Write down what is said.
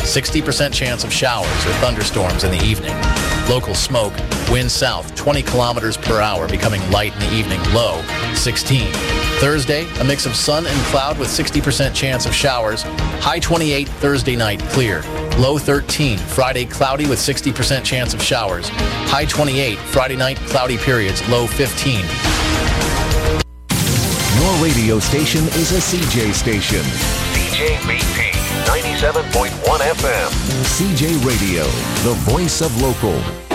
60% chance of showers or thunderstorms in the evening. Local smoke, wind south 20 kilometers per hour, becoming light in the evening, low 16. Thursday, a mix of sun and cloud with 60% chance of showers. High 28 Thursday night, clear. Low 13. Friday, cloudy with 60% chance of showers. High 28. Friday night, cloudy periods. Low 15. Your radio station is a CJ station. CJBP 97.1 FM. CJ Radio, the voice of local.